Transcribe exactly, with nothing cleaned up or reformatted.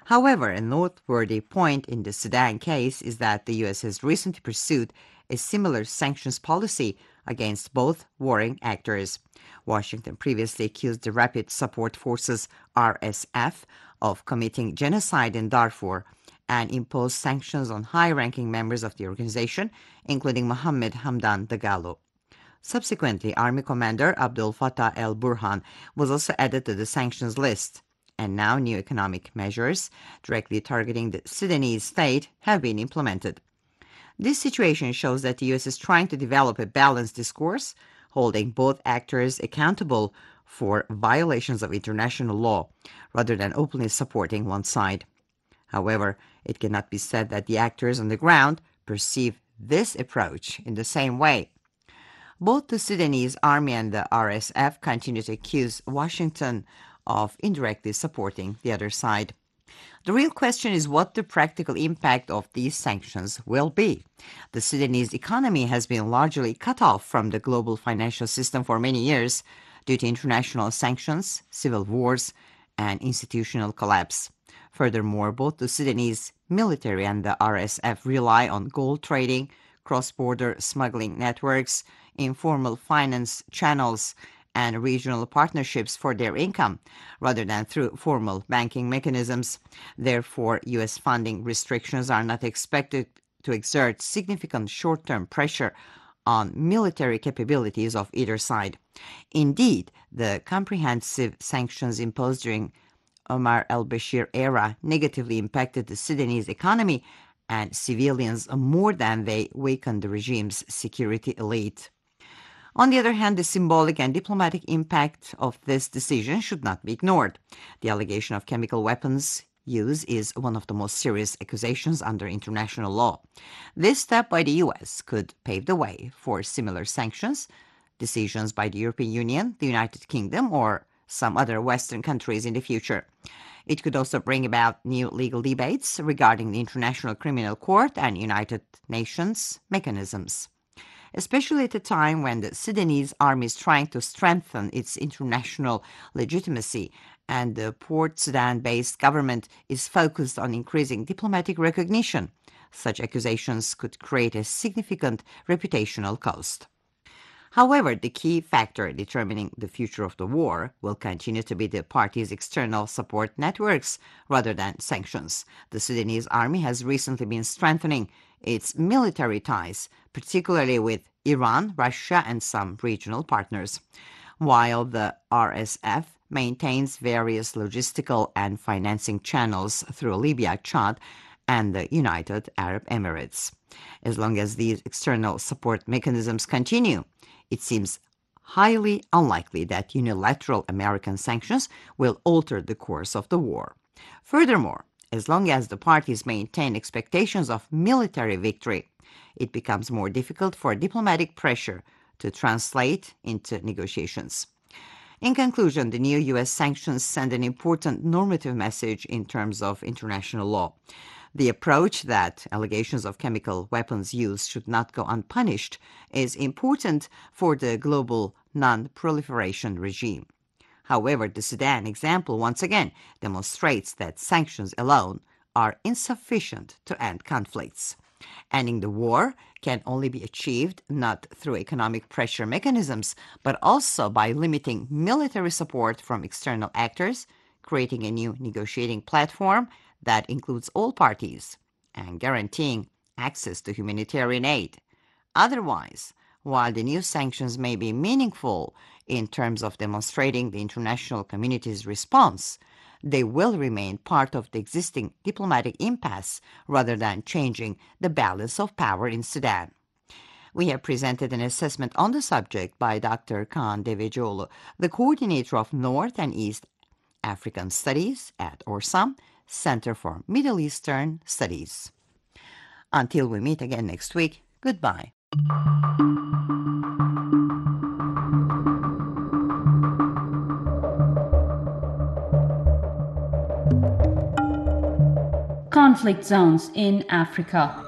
However, a noteworthy point in the Sudan case is that the U S has recently pursued a similar sanctions policy against both warring actors. Washington previously accused the Rapid Support Forces R S F of committing genocide in Darfur and imposed sanctions on high-ranking members of the organization, including Mohammed Hamdan Dagalo. Subsequently, Army Commander Abdul Fattah el-Burhan was also added to the sanctions list, and now new economic measures directly targeting the Sudanese state have been implemented. This situation shows that the U S is trying to develop a balanced discourse, holding both actors accountable for violations of international law, rather than openly supporting one side. However, it cannot be said that the actors on the ground perceive this approach in the same way. Both the Sudanese army and the R S F continue to accuse Washington of indirectly supporting the other side. The real question is what the practical impact of these sanctions will be. The Sudanese economy has been largely cut off from the global financial system for many years due to international sanctions, civil wars, and institutional collapse. Furthermore, both the Sudanese military and the R S F rely on gold trading, cross-border smuggling networks, informal finance channels, and regional partnerships for their income, rather than through formal banking mechanisms. Therefore, U S funding restrictions are not expected to exert significant short-term pressure on military capabilities of either side. Indeed, the comprehensive sanctions imposed during Omar al-Bashir era negatively impacted the Sudanese economy and civilians more than they weakened the regime's security elite. On the other hand, the symbolic and diplomatic impact of this decision should not be ignored. The allegation of chemical weapons use is one of the most serious accusations under international law. This step by the U S could pave the way for similar sanctions, decisions by the European Union, the United Kingdom, or some other Western countries in the future. It could also bring about new legal debates regarding the International Criminal Court and United Nations mechanisms, especially at a time when the Sudanese army is trying to strengthen its international legitimacy and the Port Sudan-based government is focused on increasing diplomatic recognition. Such accusations could create a significant reputational cost. However, the key factor determining the future of the war will continue to be the parties' external support networks rather than sanctions. The Sudanese army has recently been strengthening its military ties, particularly with Iran, Russia, and some regional partners, while the R S F maintains various logistical and financing channels through Libya, Chad, and the United Arab Emirates. As long as these external support mechanisms continue, it seems highly unlikely that unilateral American sanctions will alter the course of the war. Furthermore, as long as the parties maintain expectations of military victory, it becomes more difficult for diplomatic pressure to translate into negotiations. In conclusion, the new U S sanctions send an important normative message in terms of international law. The approach that allegations of chemical weapons use should not go unpunished is important for the global non-proliferation regime. However, the Sudan example once again demonstrates that sanctions alone are insufficient to end conflicts. Ending the war can only be achieved not through economic pressure mechanisms, but also by limiting military support from external actors, creating a new negotiating platform that includes all parties, and guaranteeing access to humanitarian aid. Otherwise, while the new sanctions may be meaningful in terms of demonstrating the international community's response, they will remain part of the existing diplomatic impasse rather than changing the balance of power in Sudan. We have presented an assessment on the subject by Doctor Kaan Devecioğlu, the coordinator of North and East African Studies at ORSAM, Center for Middle Eastern Studies. Until we meet again next week, goodbye. Conflict zones in Africa.